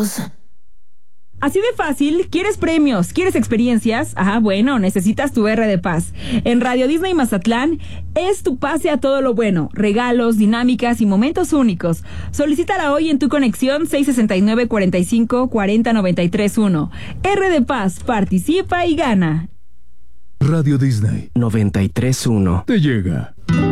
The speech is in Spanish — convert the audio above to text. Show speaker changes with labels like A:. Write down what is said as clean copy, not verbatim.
A: Dios.
B: Así de fácil, ¿quieres premios? ¿Quieres experiencias? Bueno, necesitas tu R de Paz. En Radio Disney Mazatlán es tu pase a todo lo bueno. Regalos, dinámicas y momentos únicos. Solicítala hoy en tu conexión 669-45-40-93-1. R de Paz, participa y gana.
C: Radio Disney
D: 93.1
C: te llega.